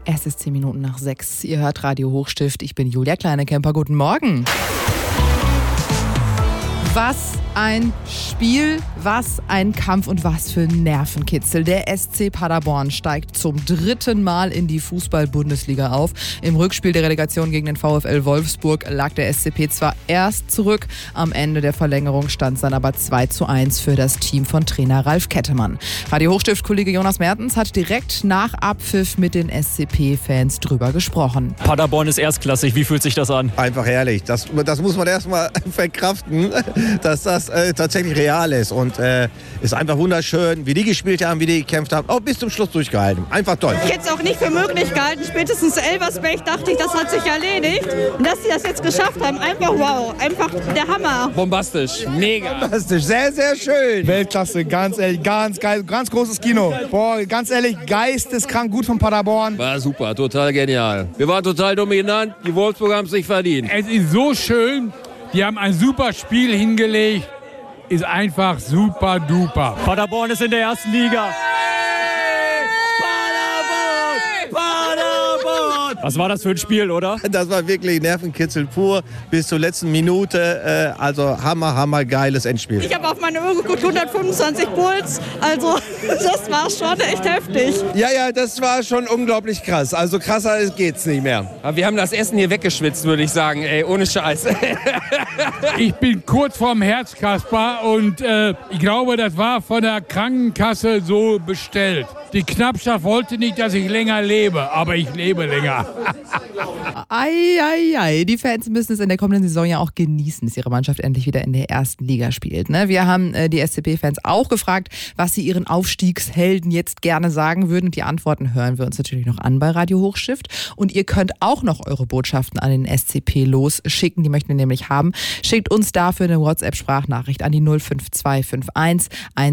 Es ist 10 Minuten nach 6. Ihr hört Radio Hochstift. Ich bin Julia Kleinekemper. Guten Morgen. Was ein Spiel, was ein Kampf und was für ein Nervenkitzel. Der SC Paderborn steigt zum 3. Mal in die Fußball-Bundesliga auf. Im Rückspiel der Relegation gegen den VfL Wolfsburg lag der SCP zwar erst zurück, am Ende der Verlängerung stand es dann aber 2:1 für das Team von Trainer Ralf Kettemann. Radio Hochstift-Kollege Jonas Mertens hat direkt nach Abpfiff mit den SCP-Fans drüber gesprochen. Paderborn ist erstklassig, wie fühlt sich das an? Einfach herrlich, das muss man erstmal verkraften, dass das tatsächlich real ist und ist einfach wunderschön, wie die gespielt haben, wie die gekämpft haben, auch bis zum Schluss durchgehalten. Einfach toll. Ich hätte es auch nicht für möglich gehalten. Spätestens Elversberg dachte ich, das hat sich erledigt. Und dass sie das jetzt geschafft haben, einfach wow, einfach der Hammer. Bombastisch, mega. Bombastisch, sehr, sehr schön. Weltklasse, ganz ehrlich, ganz geil, ganz großes Kino. Boah, ganz ehrlich, geisteskrank gut von Paderborn. War super, total genial. Wir waren total dominant, die Wolfsburger haben es nicht verdient. Es ist so schön, die haben ein super Spiel hingelegt, ist einfach super duper. Paderborn ist in der ersten Liga. Was war das für ein Spiel, oder? Das war wirklich Nervenkitzel pur bis zur letzten Minute. Also hammer, geiles Endspiel. Ich habe auf meine Uhr geguckt, 125 Puls. Also das war schon echt heftig. Ja, das war schon unglaublich krass. Also krasser geht's nicht mehr. Aber wir haben das Essen hier weggeschwitzt, würde ich sagen. Ey, ohne Scheiß. Ich bin kurz vorm Herzkasper und ich glaube, das war von der Krankenkasse so bestellt. Die Knappschaft wollte nicht, dass ich länger lebe, aber ich lebe länger. Ei. Die Fans müssen es in der kommenden Saison ja auch genießen, dass ihre Mannschaft endlich wieder in der ersten Liga spielt. Ne? Wir haben die SCP-Fans auch gefragt, was sie ihren Aufstiegshelden jetzt gerne sagen würden. Die Antworten hören wir uns natürlich noch an bei Radio Hochstift. Und ihr könnt auch noch eure Botschaften an den SCP losschicken. Die möchten wir nämlich haben. Schickt uns dafür eine WhatsApp-Sprachnachricht an die 05251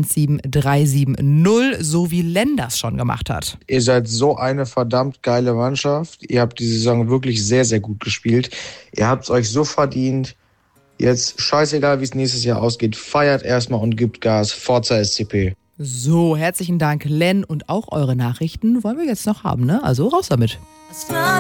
17370, so wie Len das schon gemacht hat. Ihr seid so eine verdammt geile Mannschaft. Ihr habt die Saison wirklich sehr, sehr gut gespielt. Ihr habt es euch so verdient. Jetzt scheißegal, wie es nächstes Jahr ausgeht. Feiert erstmal und gibt Gas. Forza SCP. So, herzlichen Dank, Len. Und auch eure Nachrichten wollen wir jetzt noch haben, ne? Also raus damit.